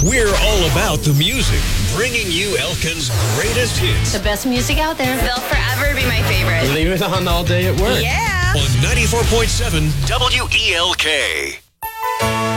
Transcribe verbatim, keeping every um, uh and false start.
We're all about the music, bringing you Elkin's greatest hits. The best music out there. They'll forever be my favorite. Leave it on all day at work. Yeah. On ninety-four point seven W E L K.